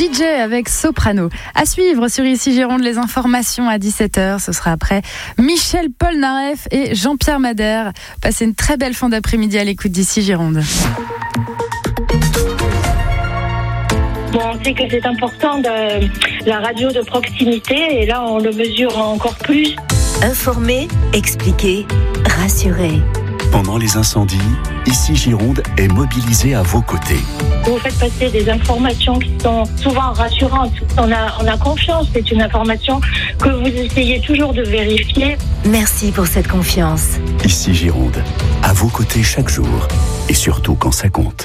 DJ avec Soprano. À suivre sur Ici Gironde, les informations à 17h. Ce sera après Michel Polnareff et Jean-Pierre Madère. Passez une très belle fin d'après-midi à l'écoute d'Ici Gironde. Bon, on sait que c'est important de la radio de proximité et là on le mesure encore plus. Informer, expliquer, rassurer. Pendant les incendies, Ici Gironde est mobilisé à vos côtés. Vous faites passer des informations qui sont souvent rassurantes. On a confiance, c'est une information que vous essayez toujours de vérifier. Merci pour cette confiance. Ici Gironde, à vos côtés chaque jour et surtout quand ça compte.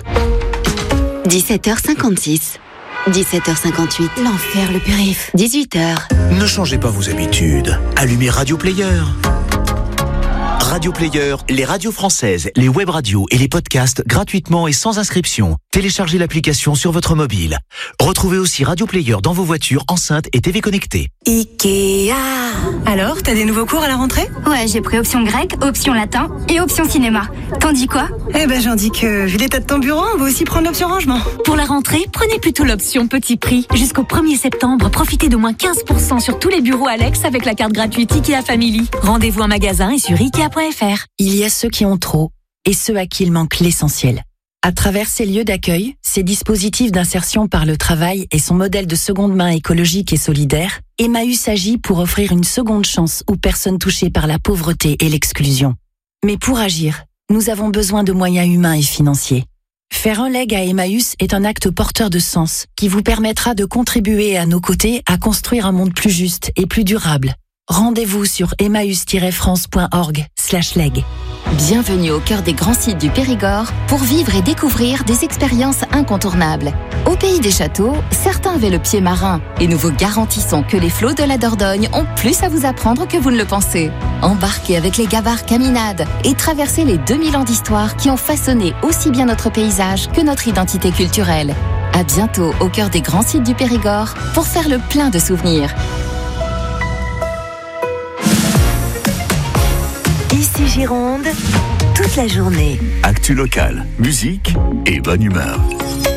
17h56. 17h58. L'enfer, le périph'. 18h. Ne changez pas vos habitudes. Allumez Radio Player. Radio Player, les radios françaises, les web radios et les podcasts gratuitement et sans inscription. Téléchargez l'application sur votre mobile. Retrouvez aussi Radio Player dans vos voitures, enceintes et TV connectées. Ikea. Alors, t'as des nouveaux cours à la rentrée ? Ouais, j'ai pris option grec, option latin et option cinéma. T'en dis quoi ? Eh ben, j'en dis que, vu l'état de ton bureau, on va aussi prendre l'option rangement. Pour la rentrée, prenez plutôt l'option petit prix. Jusqu'au 1er septembre, profitez de moins 15% sur tous les bureaux Alex avec la carte gratuite Ikea Family. Rendez-vous en magasin et sur Ikea.fr. Il y a ceux qui ont trop et ceux à qui il manque l'essentiel. À travers ces lieux d'accueil, ces dispositifs d'insertion par le travail et son modèle de seconde main écologique et solidaire, Emmaüs agit pour offrir une seconde chance aux personnes touchées par la pauvreté et l'exclusion. Mais pour agir, nous avons besoin de moyens humains et financiers. Faire un leg à Emmaüs est un acte porteur de sens qui vous permettra de contribuer à nos côtés à construire un monde plus juste et plus durable. Rendez-vous sur emmaüs-france.org/leg. Bienvenue au cœur des grands sites du Périgord pour vivre et découvrir des expériences incontournables. Au pays des châteaux, certains avaient le pied marin et nous vous garantissons que les flots de la Dordogne ont plus à vous apprendre que vous ne le pensez. Embarquez avec les gabarres caminades et traversez les 2000 ans d'histoire qui ont façonné aussi bien notre paysage que notre identité culturelle. À bientôt au cœur des grands sites du Périgord pour faire le plein de souvenirs. Ici Gironde, toute la journée. Actu local, musique et bonne humeur.